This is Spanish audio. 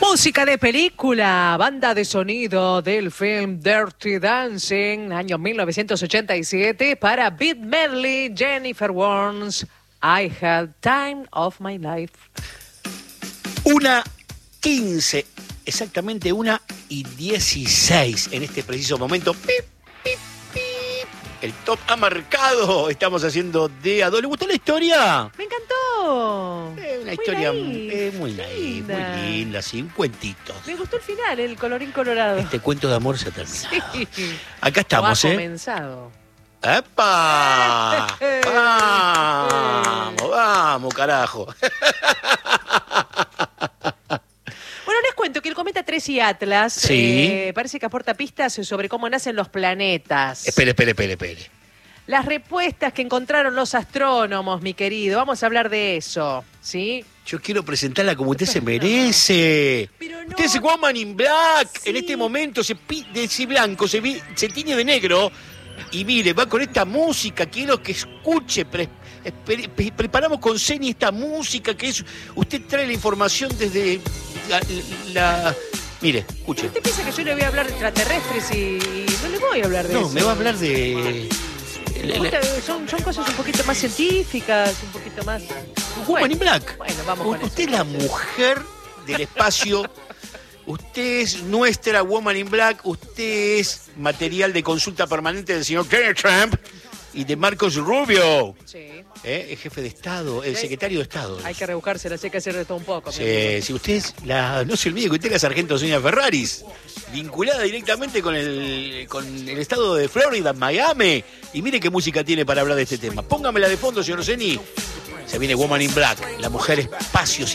Música de película, banda de sonido del film Dirty Dancing, año 1987, para Bette Midler, Jennifer Warnes, I Had Time of My Life. 1:15, exactamente 1:16 en este preciso momento. Pip, pip, pip. El top ha marcado. Estamos haciendo de a dos. ¿Le gustó la historia? Me encantó. Una historia muy naif, muy linda, sí, un cuentito. Me gustó el final, el colorín colorado. Este cuento de amor se ha terminado. Sí. Acá estamos, Ha comenzado. ¡Epa! ¡Vamos, vamos, carajo! Bueno, les cuento que el cometa 3 y Atlas Sí. parece que aporta pistas sobre cómo nacen los planetas. Espere. Las respuestas que encontraron los astrónomos, mi querido. Vamos a hablar de eso, ¿sí? Yo quiero presentarla como usted se merece. Pero no. Usted es Woman in Black. Sí. En este momento se blanco, se tiñe de negro. Y mire, va con esta música. Quiero que escuche. Preparamos con Ceni esta música que es. Usted trae la información desde la mire, escuche. ¿Usted piensa que yo le voy a hablar de extraterrestres y no le voy a hablar de eso? No, me va a hablar de. Son cosas un poquito más científicas, un poquito más... Woman in Black. Bueno, vamos con Usted es eso. la mujer del espacio. Usted es nuestra Woman in Black. Usted es material de consulta permanente del señor Donald Trump y de Marcos Rubio. Sí. El jefe de Estado, el secretario de Estado. Hay que rebuscarse, hay que hacer de todo un poco. Si usted es no se olvide que usted es la sargento Sonia Ferraris, vinculada directamente con el estado de Florida, Miami. Y mire qué música tiene para hablar de este tema. Póngamela de fondo, señor Ceni. Se viene Woman in Black, la mujer espacio